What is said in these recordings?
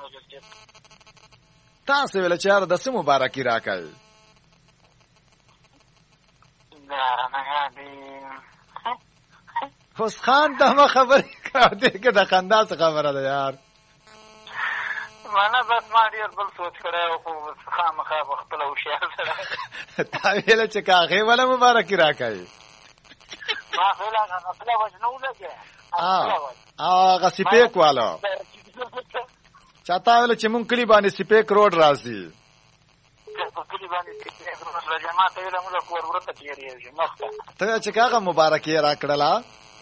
تاسو ویل چې یار د څه مبارکي راکړئ اوس خان ته ما خبرې کوي کې د خندا څخه خبره ده یار معنا بس ما ډیر بل سوچ کړی خو خامخا په خپل هوښیار سره تا ویل چې کاغې ولا مبارکي راکړئ ما خپل خپل وجه نو لګي هغه سپیک والا چاته ویل چې مونږ کلی باندې سپیک روډ راځي کلی باندې سپیک روډ راځي ما ته ویل موږ کور ورته تیریږي مخته ته چې کاغه مبارکي راکړلا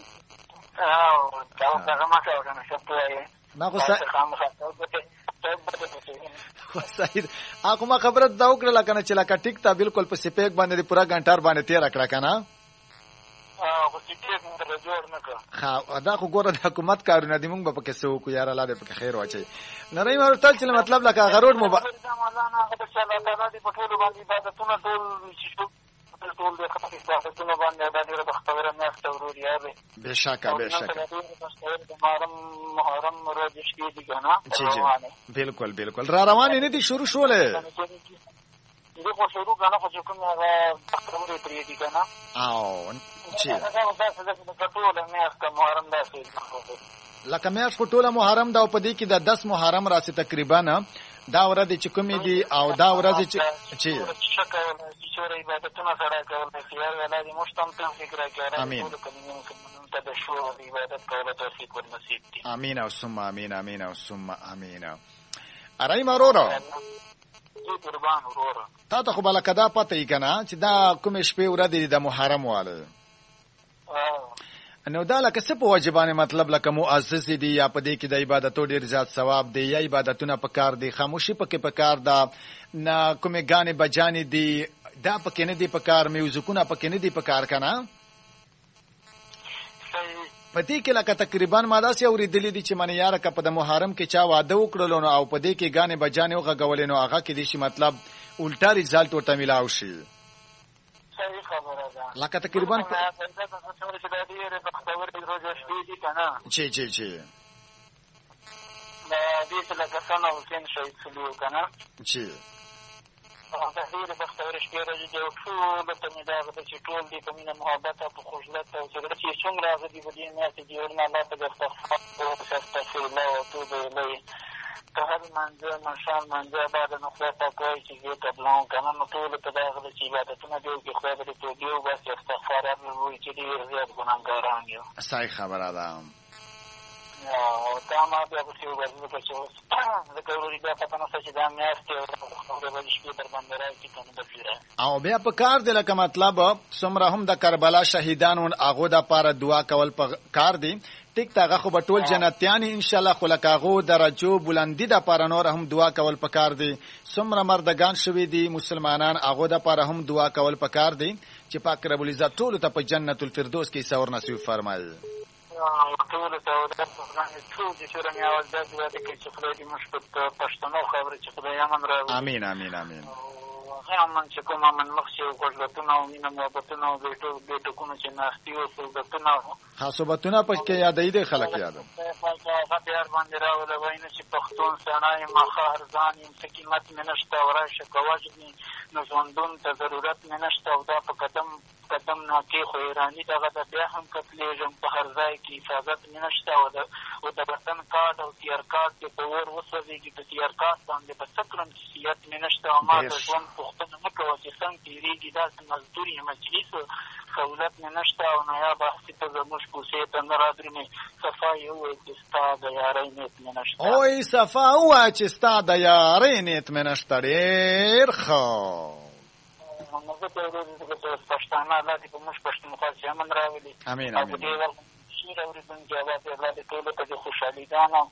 دا ما ته وکنه شپه نه خو صحیح اخو ما خبره دا وکړه کنه چې لکه ټیک تا بالکل په سپیک باندې پورا غنټار باندې تیر کړه کنه خو سپیک مونږ جوړ نه کړ دا خو ګوره د حکومت کارونه دي مونږ به پکې سو کو یار الله دې پکې خیر واچي نری ورته چې مطلب لکه غروډ مبارک مولانا هغه چې الله تعالی دې په ټول باندې عبادتونه ټول دې خپل عبادتونه باندې د بختوره میاشت ورور یاره بشکه محرم ورځ شپې دي کنه بالکل را روان نه دي شروع شوله دغه خو شروع کنه خو کوم هغه بختوره پرې دي کنه او چې دا ټول میاشت محرم داسې لکه میاشت په ټوله محرم دا په دې کې د 10 محرم راسي تقریبا دا ورځ چې کومې دي او دا ورځ چې شوري عبادتونه سره کول چې یار ولادي مشتم ته فکر کوي امين ته د شو عبادت کول توفیق ورنصیب دي امين او ثم امين امين او ثم امين ارای مرورو قربان ورور تا ته خو بل کدا پته یې کنه چې دا کوم شپه ورځ د محرم واله نو دا لکه څه په واجبانه مطلب لکه مؤسس دي یا په دې کې د عبادتو ډیر زیات ثواب دی یا عبادتونه په کار دي خاموشي پکې په کار ده نه کومه غانې بجانې دي دا پکې نه دي په کار میوزیکونه پکې نه دي په کار کنه په دې کې لکه تقریبا ما داسې اورېدلې دي چې منه یاره کپ د محرم کې چا واده وکړلو نو او په دې کې غانې بجانې وغږولې نو هغه کې دي شي مطلب الټا رزالټ ورته ملاو شي لکه تقریبا چې دې څه لکه څنګه حسین شهید سلو کنه چې تحریر بختور شپې ورځې دی ټول ته مې دا غته چې ټول دې په مینه محبت او په خوشلت او چې څومره غدي په دې میاشتې کې ورنه الله ته استغفر الله او توبه الیه ته هر منشان منځه بعد نو خدای پاک وایي چې دې قبلون کنه نو ټول ته دا غته چې عبادتونه دی چې خدای دې توبه او بس استغفار وکړي چې دې زیات ګناهګاران یو صحیح خبره ده او دا ما بیا په څه وګورم چې د کوروري بیا په تاسو چې دا میاشتې د شپې در باندې راځي کنه د پیره او بیا په کار دی لکه مطلب څومره هم د کربلا شهیدانو هغه د پاره دعا کول په کار دی ټیک تاغه خو بټول جنتیان ان شاء الله خلقاغو درجو بلندی د پاره نور هم دعا کول په کار دی څومره مردگان شوي دي مسلمانان هغه د پاره هم دعا کول په کار دی چې پاک رب العزت ټول ته په جنت الفردوس کې سور نصیب فرمایي ټول ته ټول چې رمي اواز د دې کې چې خدای دې مشکل پښتنو خبره چې خدای امن راوړي امين امين امين امن چې کوم امن مخشي او ګډلتونه او مینه محبتونه او بیٹو کوم چې ناستي او صحبتونه خاصبتونه پکې یادې دي خلک یاد خبر باندې راوړل ویني چې پښتون سنای مخهر ځان یم سکینت منشته ورشه کوجني نو ژوندون ته ضرورت منشته او دا په قدم نه کې خو ایرانی دغه د بیا هم کتلېږم په هر ځای کې حفاظت منشته او د وطن کارت او تیار کارت کې په ور وسوځېږي د تیار کارت باندې په سکرم سیاست منشته او ما د ژوند پوښتنه نه کوه چې څنګه تېرېږي داسې مزدور یم مجلس سهولت مې نشته او نایابه هسې ته زموږ کوڅې ته نه رادرمې صفا یې وویل چې ستا د یارۍ نیت مې نشته اوی صفا ووایه چې ستا د یارۍ نیت مې نشته ډېر ښه نو زه ته ورځې پښتانه الله دې په موږ پښتونخوا چې امن راولي امین او په دې وخت شعر اورېدونکي الله دې الله دې ټولو ته د خوشحالېګانو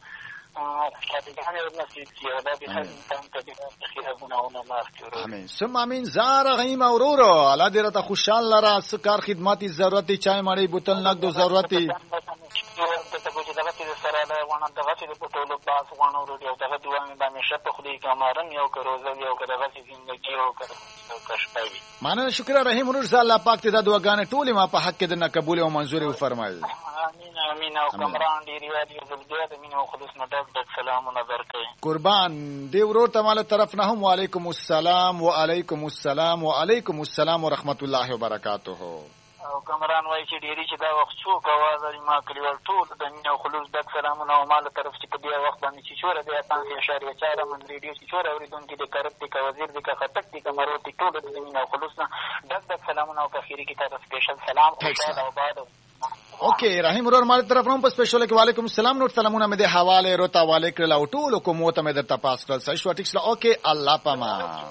امین ثم امین زار غیم اورورو الله دې راته خوشحال لرا سکار خدماتي ضرورت چای مړی بوتل نقد ضرورت داسې د په ټولو باس غوڼو وروړي او دغه دعا مې به همیشه په خدای کې همارم یو که روزه وي او که دغسې زندګي او که شپه وي. مننه، شکر رحیم ورور زه الله پاک ته دا دعاګانې ټولې ما په حق کې درنه قبول او منظور وفرمایي. امین امین. او کمران ډېر یاد یوځل د مینې او خلوص نه ډک سلامونه درکوي. قربان دې ورور ته ما له طرف نه هم وعلیکم السلام وعلیکم السلام وعلیکم السلام ورحمت الله وبرکاته. او کمران وایي چې ډېري چې دا وخت څوک اواز لري ما کلیوال ټول د مینې او خلوص ډک سلامونه او ما له طرف چې په دې وخت باندې چې چوره دی 5.4 من ریډیو چې چوره اورېدونکي د کرک دی که وزیر دی که خټک دی که مرو دی ټولو د مینې او خلوص نه ډک سلامونه او په اخري کې تا ته سپیشل سلام خوشحال او باد. اوکې رحیم ورور ما له طرف نه هم په سپیشل کې وعلیکم السلام نور سلامونه مې د حواله روته حواله کړل او ټولو کومو ته مې درته پاس کړل. صحیح شو، ټیک شو. اوکې الله پامان.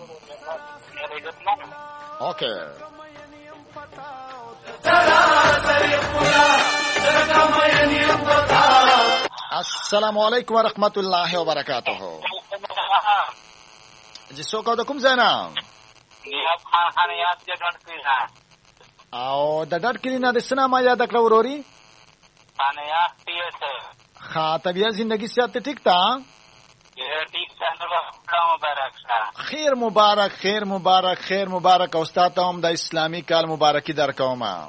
اوکې السلام علیکم ورحمت الله وبرکاته. جی څوک او د کوم ځای نه؟ نیاب خان خان یاد دې ډډ کړي او د ډډ کړي نه د څه نامه یاد کړه وروري؟ خانیات پیسه ښه طبیعت زندگی صحت ټیک تا؟ ټیک تا نو مبارک شه. خیر مبارک خیر مبارک خیر مبارک. او ستا ته هم د اسلامي کال مبارکي درکومه.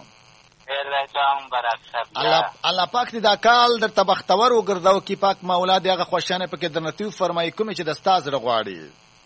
الله پاک دې دا کال درته بختور وګرځاو کې پاک مولا دې هغه خوشانه پکې درنتیو فرمایي کومې چې د ستا زړه غواړي.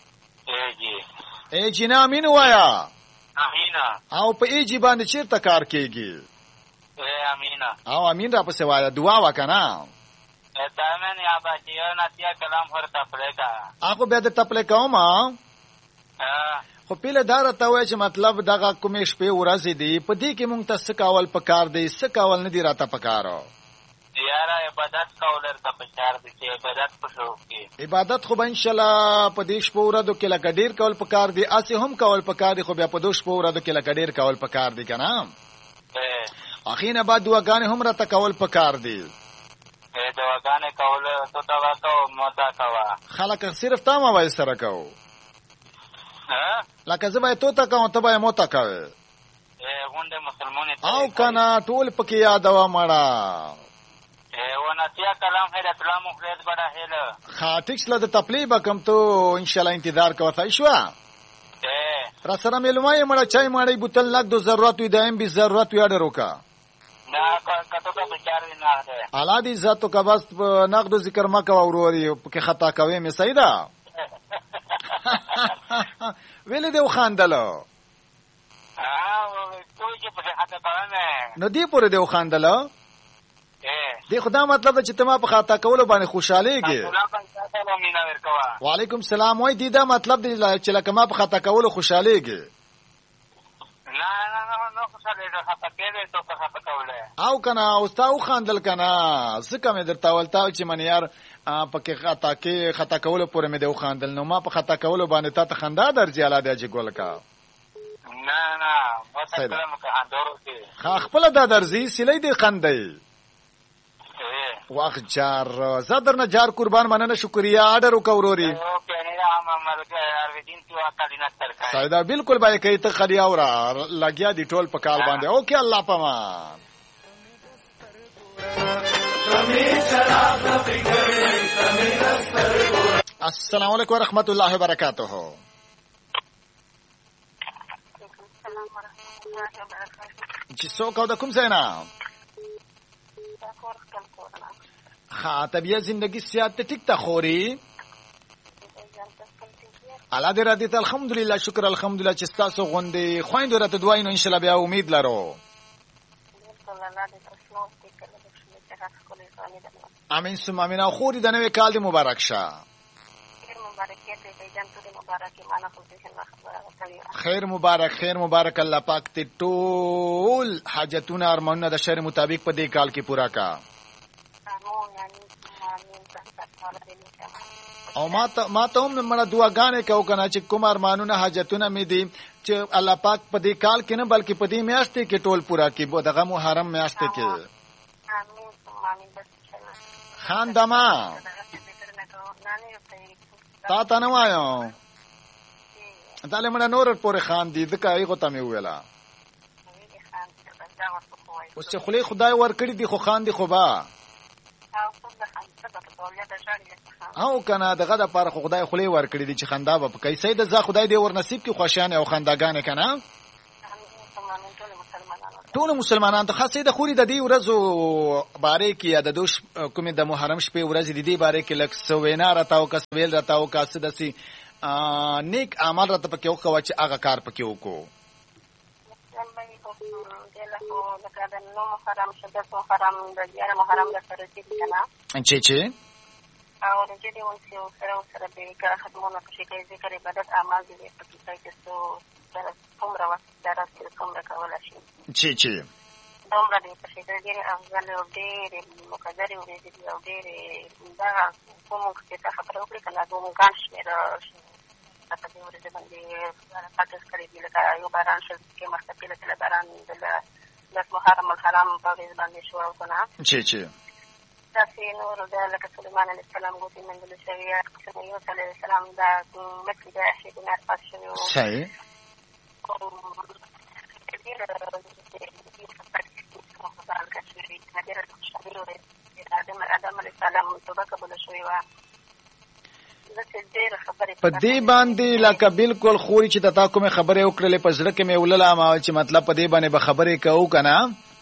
ای جی نه امین وایا. امینا. او په ای جی باندې چیرته کار کیږي؟ امینا. او امین را پسې وایا دعا وکنه. دامن یا بچیو نتیا کلام هر تپلیکا. هغه به د تپلیکاو ما. خو پیله دار ته وای چې مطلب دغه کومې شپې ورځې دی په دې کې مونږ ته څه کول پکار دی څه کول نه دی راته پکارو. یاره عبادت کول درته پکار دی چې عبادت پښو کې. عبادت خو به ان شاء الله په دې شپو ورځو کې لکه ډیر کول پکار دی اسې هم کول پکار دی خو بیا په دې شپو ورځو کې لکه ډیر کول پکار دی کنه. اخینه بعد دعاګانې هم راته کول پکار دی. دعاګانې کول تو تا وکاو موتا کوا. خلک صرف تا ما وای سره کو. لکه زه به تو تا کوم ته به مو تا کوي. غونډه مسلمانې او کنه ټول پکې یادوا مړه. ونتیا کلام هله کلام خرید بڑا هله. خاطیکس له تپلیب کم تو ان شاء الله انتظار کوي شو. را سره ملمای مړه چای مړی بوتل لګ دو ضرورت وي دایم به ضرورت وي اډر وکا. نه کته کا بچار نه ده. اعلی دي ذاتو کا بس نقد ذکر ما کا اوروري کې خطا کوي مې سیدا. ویلې دی وخاندلو. کوی چې په خطا کوي نو دی پورې دی وخاندلو. دی خدا مطلب چې تما په خطا کولو باندې خوشاليږي. وعلیکم السلام. وای دی دا مطلب دی چې لکه ما په خطا کولو خوشاليږي. نه خوشاله خطا کېږي ته خطا کوله. او کنه او تاسو خاندل کنه څه کوم درته ولتا چې من یار پکې خطا کولو پورې مې دی وخاندل نو ما په خطا کولو باندې تا ته خندا درځي اله دی چې ګول کا. نه ما ته کلم که اندورو کې خپل د درځي سلی دی خندای. واخ جار زدر نه جار قربان مننه شکریا اډر وکوروري. سایدا بالکل بای کوي ته خریا اورا لګیا دی ټول په کال باندې. اوکې الله پامان. السلام علیکم ورحمت الله وبرکاته. چې څوک او د کوم ځای نه؟ ها طبیعت زندگی سیات ټیک تا خوري. الله دې را دي ته الحمدلله شکر الحمدلله چې تاسو غوندې خويندو راته دوای نو ان شاء الله بیا امید لرو. امین ثم امین. او خوري د نوې کال دې مبارک شه. خیر مبارک خیر مبارک. الله پاک ته ټول حاجتونه ارمانونه د شر مطابق په دې کال کې پورا کا. او ما ته هم مړه دعاګانې کو کنه چې کوم ارمانونه حاجتونه مې دي چې الله پاک په دې کال کې نه بلکې په دې میاشتې کې ټول پورا کړي بو دغه محرم میاشتې کې. خان دما تا نه وایو داله مړه نور پورې خان دي ځکه ایغه ته مې ویلا اوس چې خدای ور کړی دي خو خان دي خو با او کنه دغه د پاره خدای خولي ور کړی دي چې خندا به کوي سید ز خدای دې ور نصیب کی خوشانه او خنداګانې کنه ټول مسلمانان ته خاصه د خوري د دې ورځو باره کې یا د دوش کومه د محرم شپې ورځ دې باره کې لک سوینا راتاو کا سویل راتاو کا سدسي نیک عمل راته پکې وکړه چې هغه کار پکې وکړو چې او د دې ونسي او سره به کار خدمونه په شي کې ذکر عبادت اعمال دې په کې ځای کې څو څومره وخت درته څومره کولای شي چې دومره دې په شي کې ډېر افضل او ډېر مقدر او ډېر دا کوم چې تاسو خبرې وکړئ کنه کوم ګانش په دې ورځ باندې پاتې کړی دی لکه یو باران شل کې مختلفه کله باران د محرم الحرام په ورځ باندې شو او کنه چې تاسو نور د لکه سليمان عليه السلام غوښتي منځل شوی او یوسف عليه السلام دا مکه د شهید نه پات شوی صحیح په دې باندې لکه بالکل خوري چې تا کومه خبره وکړلې په ځړه کې مې ولله ما چې مطلب په دې باندې به خبرې کوو کنه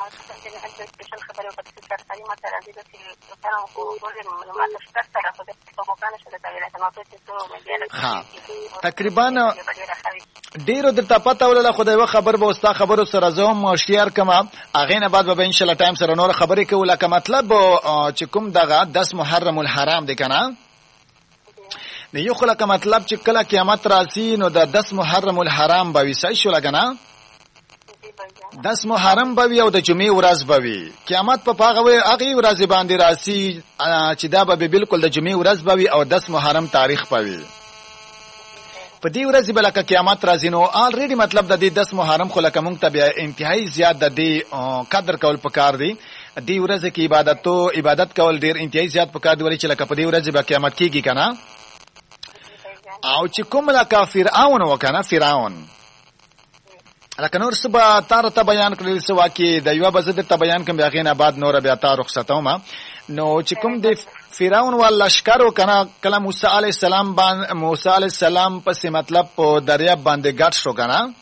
ها تقریبا ډیرو درته پته ولله خدای و خبر به استا خبرو سره زوم شیر کما اغه نه بعد به ان شاء الله ټایم سره نور خبرې کوو لکه مطلب چې کوم دغه 10 محرم الحرام دی کنه نه یو خلک مطلب چې کله قیامت راځي نو د 10 محرم الحرام به وسای شو لګنه 10 محرم به او د جمعې ورځ به قیامت په هغه ورځ باندې راځي چې دا به بالکل د جمعې ورځ به او 10 محرم تاریخ به په دې ورځ به لکه قیامت راځي نو الریډي مطلب د دې 10 محرم خو لکه مونږ ته بیا انتهایی زیات د دې قدر کول پکار دی دې ورځ کې عبادت کول ډیر انتهایی زیات پکار دی چې لکه په دې ورځ به قیامت کیږي کنه او چې کوم لکه فرعون وکنه فرعون لکه نور سبا تار ته بیان کړل سو واکي د یو بزد ته بیان کوم بیا نه بعد نور بیا تا رخصتو ما نو چې کوم د فرعون ول لشکر وکنه کله موسی علی السلام پس مطلب په دریاب باندې ګټ شو کنه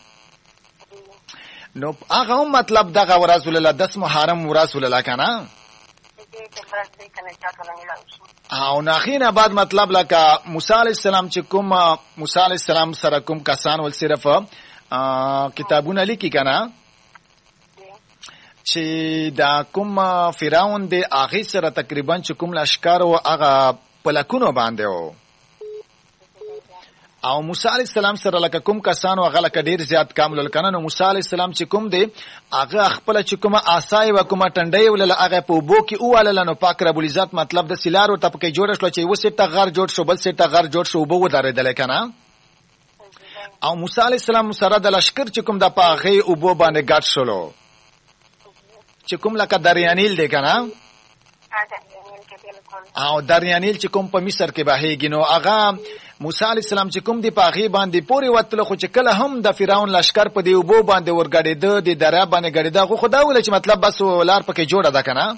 نو هغه مطلب دغه رسول الله 10 محرم رسول الله کنه او ناخینه بعد مطلب لکه موسی علی السلام چې کوم موسی علی السلام سره کوم کسان ول صرف کتابونه لیکي کنه چې دا کوم فرعون د اخی سره تقریبا چې کوم لشکر او هغه پلکونو باندې او موسی علی السلام سره لکه کوم کسانو هغه لکه ډیر زیات کامل کنه نو موسی علی السلام چې کوم دی هغه خپل چې کومه آسای و کومه ټنډي ول هغه په بو کې اوله نو پاک رب العزت مطلب د سلارو تپکې جوړ شو چې وسه غر جوړ شو بل سه غر جوړ شو بو ودارېدل کنه او موسی علی السلام سره د لشکر چې کوم د پاغه او بو باندې ګټ شولو چې کوم لکه دریانیل دی کنه او دریانیل چې کوم په مصر کې بهيږي نو هغه موسی علی السلام چې کوم دی پاغه باندې پوری وتل خو چې کله هم د فرعون لشکر په دی او بو باندې ورګړېده د دریا باندې ګړېده خو دا ول چې مطلب بس لار پکې جوړه ده کنه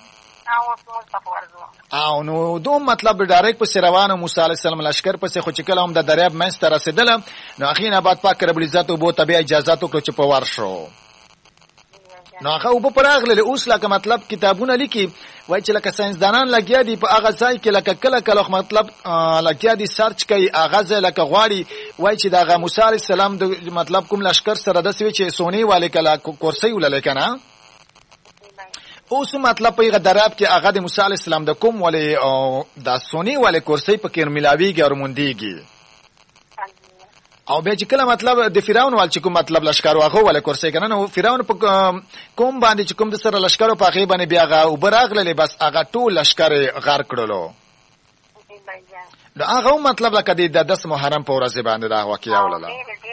او نو دوم مطلب ډایرکټ په روانو موسی علی السلام لشکر پسې خو چې کله هم د دریاب منځ ته رسیدل نو اخینه بعد پاک رب العزت او بو تبع اجازه وکړو چې په ورشو نو هغه او په راغله اوس لکه مطلب کتابونه لیکي وای چې لکه ساينسدانان لګیا دي په هغه ځای کې لکه کله مطلب لګیا دي سرچ کوي هغه لکه غواړي وای چې دا موسی علی السلام د مطلب کوم لشکر سره د سوي چې سونی والے کله کورسي ولل کنه اوس مطلب په دریاب کې هغه د موسی علی السلام د کوم ولې او د سونی والے کورسي په کې ملاویږي او مونډيږي او به چې کله مطلب د فرعون وال چې کوم مطلب لشکر واغه ولې کورسي کنه نو فرعون په کوم باندې چې کوم د سره لشکر په غیبه باندې بیا غا او براغله بس هغه ټول لشکر غار کړلو نو هغه مطلب لکه د 10 محرم په ورځ باندې دا واقعیا ولاله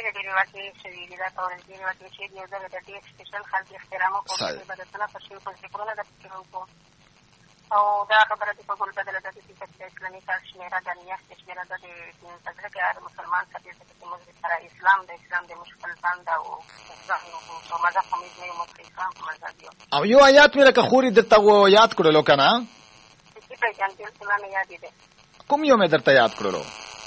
او دا خبره په ګول بدل ده چې اسلامي کار شمیره د نیت شمیره د تذکر مسلمان کبیر چې موږ سره اسلام د مشکل باندې او مذهب هم یې مسلمان مذهب او یو آیات مې لکه خوري د تو یاد کړلو کنه جان بالکل مې یاد دي. کوم یو مې درته یاد کړلو؟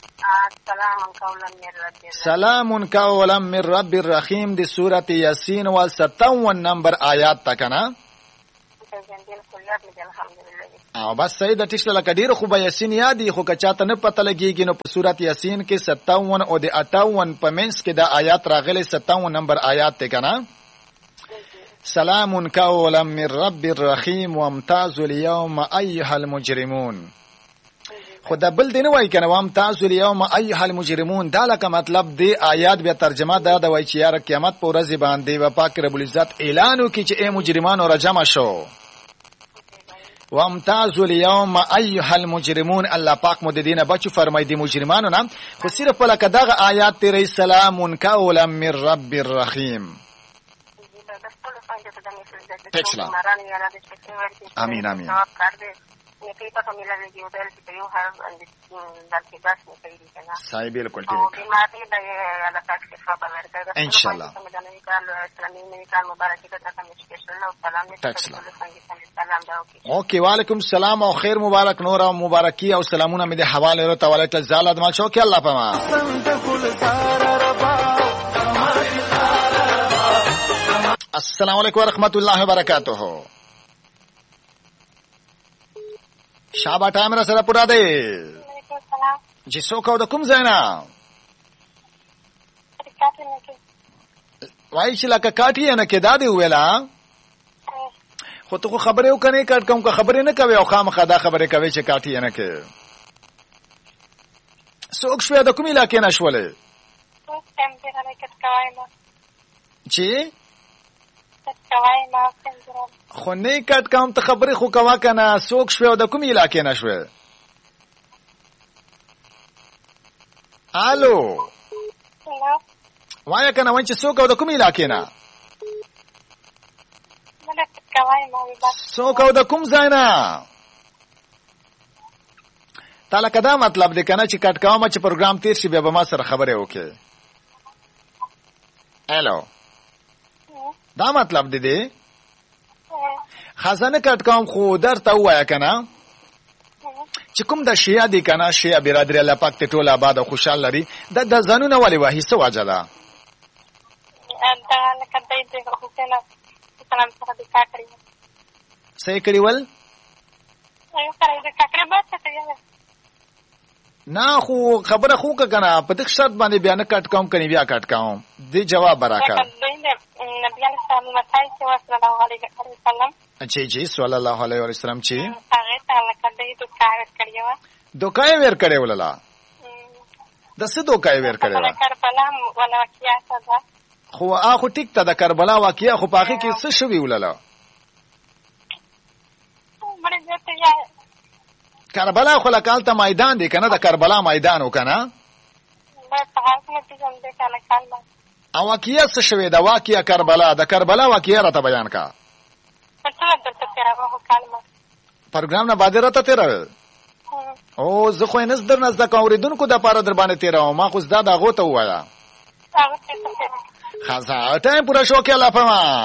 سلام قولا من رب الرحیم دی سورة یاسین و 57 نمبر آیات تا کنا. او بس صحیح د ټیشل لکه ډیر خو به یاسین یادي خو که چاته نه پته لګیږي نو په سورۃ یاسین کې 57 او د 58 په منځ کې د آیات راغلي 57 نمبر آیات ته کنه. سلام قولا من رب الرحیم وامتازوا اليوم ايها المجرمون. خدا بل دی نه وای کنه وامتازوا اليوم ايها المجرمون دا لکه مطلب دی آیات بیا ترجمه دا د وای چې یاره قیامت په ورځ باندې و پاک رب العزت اعلان وکړي چې اے مجرمانو راجمع شو. وامتازوا اليوم ايها المجرمون الله پاک مو د دینه بچو فرمای دی مجرمانو نه خو صرف لکه دغه آیات تی سلام قولا من رب الرحیم. تکسلا امین امین. صحیح بالکل ٹھیک انشاءاللہ. اوکے وعلیکم السلام او خیر مبارک نور او مبارکی او سلامونه مې د حواله ورته ولایت زالد مال شو کې الله پما. السلام علیکم ورحمۃ اللہ وبرکاتہ. شابه ټایم را سره پورا دی. جی څوک او د کوم ځای نه؟ وای چې لکه کاټی نه کې دا دی ویلا خو ته خو خبرې وکړې کټ کوم که خبرې نه کوي او خامخا دا خبرې کوي چې کاټی نه کې څوک شوی د کوم علاقې نه شولې چې خو نه کټ کوم ته خبرې خو کوا کنه څوک شوی د کوم علاقې نه شوی؟ الو وای کنه وای چې څوک او د کوم علاقې نه؟ څوک او د کوم ځای نه؟ تعالی کدا مطلب دی کنه چې کټ کوم چې پروګرام تیر شي بیا به ما سره خبرې وکړي. الو دا مطلب دی خزانه کټ کوم خو درته وایا کنه چې کوم د شیعه دی کنه شیعه برادری الله پاک ته ټول آباد او خوشحال لري د ځانونه ولې وایي څه وجه ده؟ صحیح کړی ول نه خو خبره خو کنه په دغه شرط باندې بیان کټ کوم کني بیا کټ کوم دی جواب براکا. نبی علیہ السلام متای چې صلی الله علیه وسلم جی صلی الله علیه وسلم چې هغه تعالی کړي دوکای کړیو دوکای ور کړي وللا د څه دوکای ور کړي وا کربلا ولا واقعیا ده خو اخو ټیک ته د کربلا واقعیا خو پاخي کې څه شوی وللا کربلا خو لکالته میدان دی کنه د کربلا میدان وکنه او واقعیا څه شوی د واقعیا کربلا د کربلا واقعیا راته بیان کا پروګرام نه باندې راته تیر او زه خو نه زدر نزد کا اوریدونکو د پاره در باندې تیر او ما خو زدا دغه ته وایا خاصه ټایم پورا شو کې الله پما.